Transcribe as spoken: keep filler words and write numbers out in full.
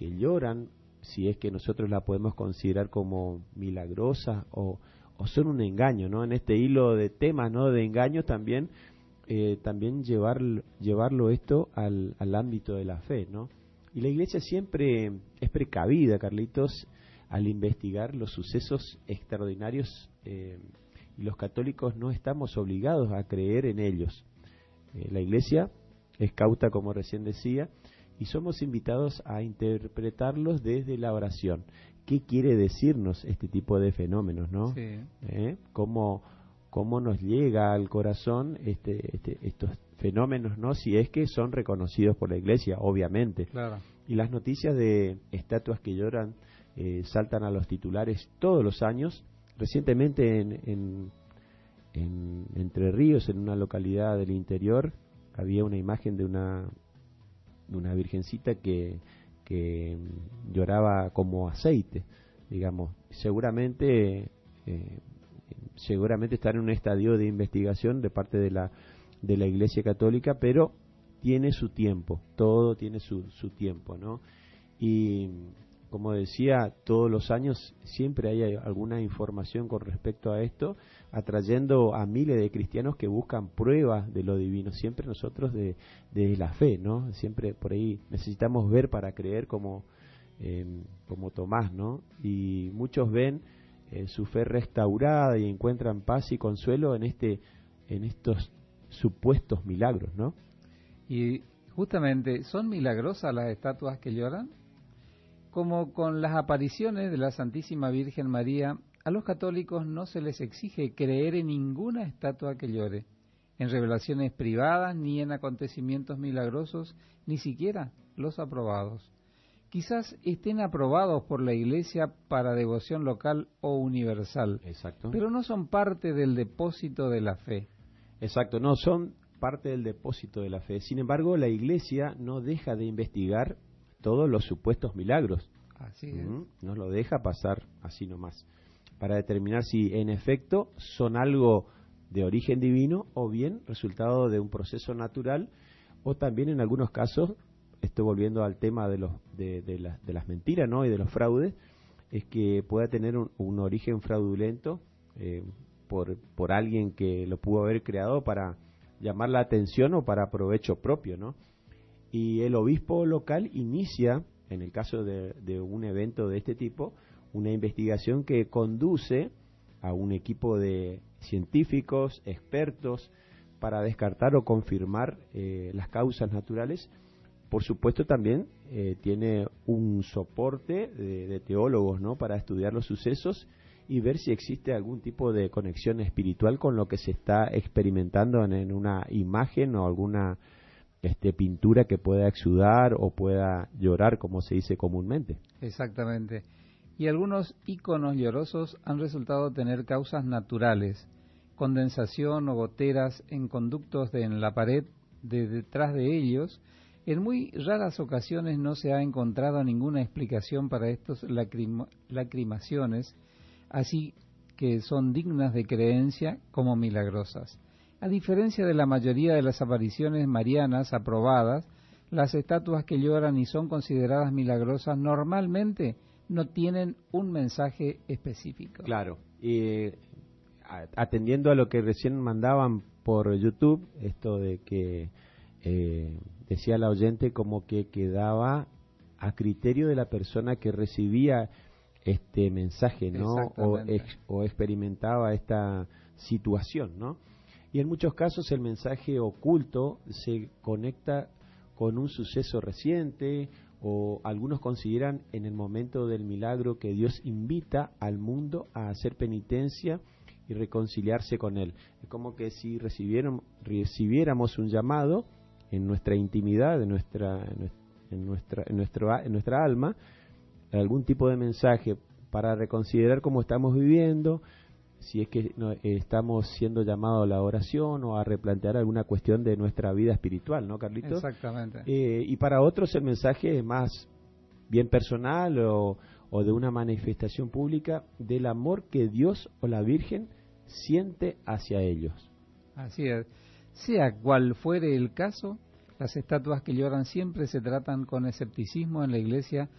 que lloran, si es que nosotros la podemos considerar como milagrosas o, o son un engaño, ¿no? En este hilo de temas, ¿no? De engaños también, eh, también llevar, llevarlo esto al, al ámbito de la fe, ¿no? Y la Iglesia siempre es precavida, Carlitos, al investigar los sucesos extraordinarios, eh, y los católicos no estamos obligados a creer en ellos. Eh, la Iglesia es cauta, como recién decía, y somos invitados a interpretarlos desde la oración. ¿Qué quiere decirnos este tipo de fenómenos, no? Sí. ¿Eh? ¿Cómo, cómo nos llega al corazón este, este, estos fenómenos, no? Si es que son reconocidos por la Iglesia, obviamente. Claro. Y las noticias de estatuas que lloran eh, saltan a los titulares todos los años. Recientemente en, en, en Entre Ríos, en una localidad del interior, había una imagen de una una virgencita que, que lloraba como aceite, digamos. Seguramente eh, seguramente está en un estadio de investigación de parte de la de la Iglesia Católica, pero tiene su tiempo, todo tiene su, su tiempo, ¿no? Y como decía, todos los años siempre hay alguna información con respecto a esto, atrayendo a miles de cristianos que buscan pruebas de lo divino, siempre nosotros de, de la fe, ¿no? Siempre por ahí necesitamos ver para creer, como, eh, como Tomás, ¿no? Y muchos ven eh, su fe restaurada y encuentran paz y consuelo en este, en estos supuestos milagros, ¿no? Y justamente, ¿son milagrosas las estatuas que lloran? Como con las apariciones de la Santísima Virgen María, a los católicos no se les exige creer en ninguna estatua que llore, en revelaciones privadas, ni en acontecimientos milagrosos, ni siquiera los aprobados. Quizás estén aprobados por la Iglesia para devoción local o universal, Exacto. pero no son parte del depósito de la fe. Exacto, no son parte del depósito de la fe. Sin embargo, la Iglesia no deja de investigar todos los supuestos milagros. Así es. Uh-huh. No lo deja pasar así nomás, para determinar si en efecto son algo de origen divino o bien resultado de un proceso natural, o también en algunos casos, estoy volviendo al tema de los de, de, la, de las mentiras, ¿no? Y de los fraudes, es que pueda tener un, un origen fraudulento eh, por, por alguien que lo pudo haber creado para llamar la atención o para provecho propio, ¿no? Y el obispo local inicia, en el caso de, de un evento de este tipo, una investigación que conduce a un equipo de científicos, expertos, para descartar o confirmar eh, las causas naturales. Por supuesto también eh, tiene un soporte de, de teólogos, ¿no? Para estudiar los sucesos y ver si existe algún tipo de conexión espiritual con lo que se está experimentando en, en una imagen o alguna Este, pintura que pueda exudar o pueda llorar, como se dice comúnmente. Exactamente. Y algunos íconos llorosos han resultado tener causas naturales, condensación o goteras en conductos de, en la pared de detrás de ellos. En muy raras ocasiones no se ha encontrado ninguna explicación para estos lacrim- lacrimaciones, así que son dignas de creencia como milagrosas. A diferencia de la mayoría de las apariciones marianas aprobadas, las estatuas que lloran y son consideradas milagrosas normalmente no tienen un mensaje específico. Claro, y atendiendo a lo que recién mandaban por YouTube, esto de que eh, decía la oyente como que quedaba a criterio de la persona que recibía este mensaje, ¿no? O, ex, o experimentaba esta situación, ¿no? Y en muchos casos el mensaje oculto se conecta con un suceso reciente, o algunos consideran en el momento del milagro que Dios invita al mundo a hacer penitencia y reconciliarse con Él. Es como que si recibiéramos, recibiéramos un llamado en nuestra intimidad, en nuestra, en nuestra, en nuestro, en nuestra alma, algún tipo de mensaje para reconsiderar cómo estamos viviendo, si es que no, eh, estamos siendo llamados a la oración o a replantear alguna cuestión de nuestra vida espiritual, ¿no, Carlitos? Exactamente. Eh, y para otros el mensaje es más bien personal o, o de una manifestación pública del amor que Dios o la Virgen siente hacia ellos. Así es. Sea cual fuere el caso, las estatuas que lloran siempre se tratan con escepticismo en la Iglesia